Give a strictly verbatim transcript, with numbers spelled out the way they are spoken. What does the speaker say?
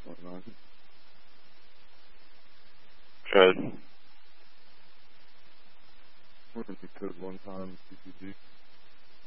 whatnot. Good. We're going to code one time, C C G.